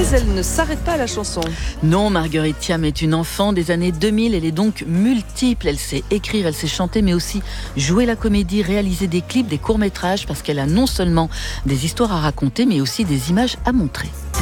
Mais elle ne s'arrête pas à la chanson. Non, Marguerite Thiam est une enfant des années 2000. Elle est donc multiple. Elle sait écrire, elle sait chanter, mais aussi jouer la comédie, réaliser des clips, des courts-métrages, parce qu'elle a non seulement des histoires à raconter, mais aussi des images à montrer.